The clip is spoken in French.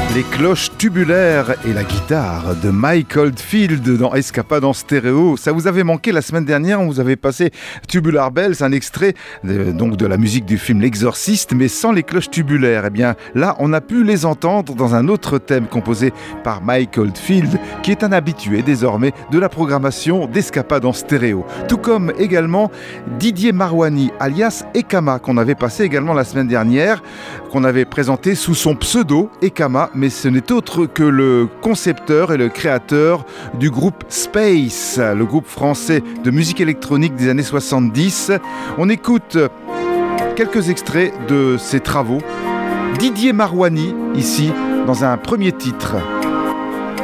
Les cloches tubulaires et la guitare de Mike Oldfield dans Escapade en stéréo. Ça vous avait manqué la semaine dernière, on vous avait passé Tubular Bells, un extrait de la musique du film L'Exorciste, mais sans les cloches tubulaires. Eh bien là, on a pu les entendre dans un autre thème composé par Mike Oldfield, qui est un habitué désormais de la programmation d'Escapade en stéréo. Tout comme également Didier Marouani, alias Ekama, qu'on avait passé également la semaine dernière, qu'on avait présenté sous son pseudo Ekama, mais ce n'est autre que le concepteur et le créateur du groupe Space, le groupe français de musique électronique des années 70. On écoute quelques extraits de ses travaux. Didier Marouani, ici, dans un premier titre.